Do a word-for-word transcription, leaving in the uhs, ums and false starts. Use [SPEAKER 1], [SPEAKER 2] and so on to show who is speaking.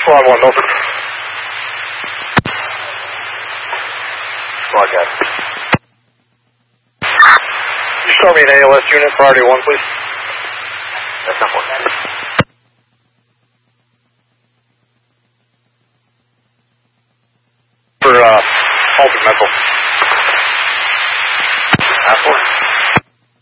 [SPEAKER 1] Squad one, over. Squad guy. You show me an A L S unit, priority one, please. That's not one. For, uh, halted mental.